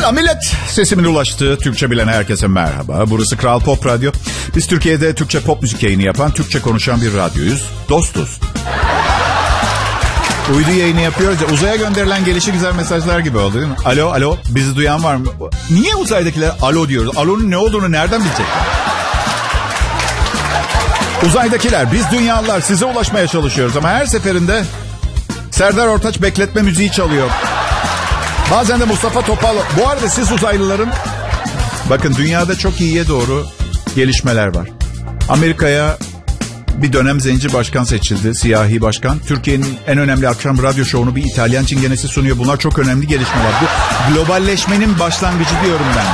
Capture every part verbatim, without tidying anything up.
Selam millet. Sesimin ulaştığı Türkçe bilen herkese merhaba. Burası Kral Pop Radyo. Biz Türkiye'de Türkçe pop müzik yayını yapan, Türkçe konuşan bir radyoyuz. Dostuz. Uydu yayını yapıyoruz ya, uzaya gönderilen gelişi güzel mesajlar gibi oldu değil mi? Alo, alo, bizi duyan var mı? Niye uzaydakiler alo diyoruz? Alonun ne olduğunu nereden bilecekler? Uzaydakiler, biz dünyalılar size ulaşmaya çalışıyoruz ama her seferinde Serdar Ortaç bekletme müziği çalıyor. Bazen de Mustafa Topal. Bu arada siz uzaylıların, bakın dünyada çok iyiye doğru gelişmeler var. Amerika'ya bir dönem zenci başkan seçildi, siyahi başkan. Türkiye'nin en önemli akşam radyo şovunu bir İtalyan çingenesi sunuyor. Bunlar çok önemli gelişmeler. Bu globalleşmenin başlangıcı diyorum ben.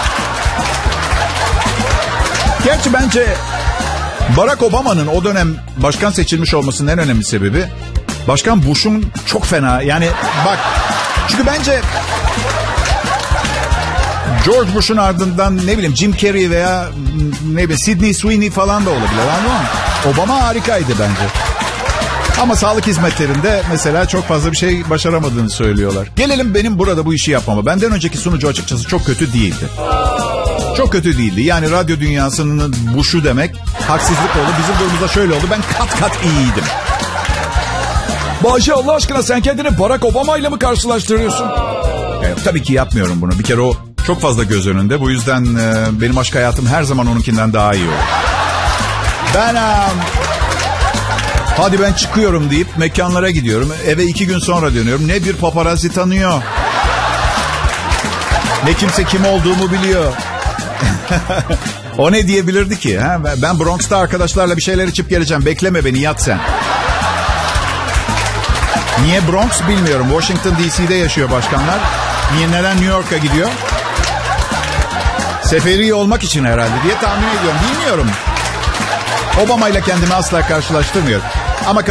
Gerçi bence Barack Obama'nın o dönem başkan seçilmiş olmasının en önemli sebebi Başkan Bush'un çok fena, yani bak, çünkü bence George Bush'un ardından ne bileyim Jim Carrey veya ne bileyim Sydney Sweeney falan da olabilir, anladın mı? Obama harikaydı bence. Ama sağlık hizmetlerinde mesela çok fazla bir şey başaramadığını söylüyorlar. Gelelim benim burada bu işi yapmama. Benden önceki sunucu açıkçası çok kötü değildi. Çok kötü değildi. Yani radyo dünyasının Bush'u demek haksızlık oldu. Bizim durumumuzda şöyle oldu. Ben kat kat iyiydim. Bahçe, Allah aşkına sen kendini Barack Obama ile mi karşılaştırıyorsun? Evet, tabii ki yapmıyorum bunu. Bir kere o çok fazla göz önünde. Bu yüzden e, benim aşk hayatım her zaman onunkinden daha iyi olur. Ben um, hadi ben çıkıyorum deyip mekanlara gidiyorum. Eve iki gün sonra dönüyorum. Ne bir paparazzi tanıyor, ne kimse kim olduğumu biliyor. O ne diyebilirdi ki? Ha? Ben Bronx'ta arkadaşlarla bir şeyler içip geleceğim. Bekleme beni, yat sen. Niye Bronx bilmiyorum. Washington D C'de yaşıyor başkanlar. Niye, neden New York'a gidiyor? Seferi olmak için herhalde diye tahmin ediyorum. Bilmiyorum. Obama ile kendimi asla karşılaştırmıyorum. Ama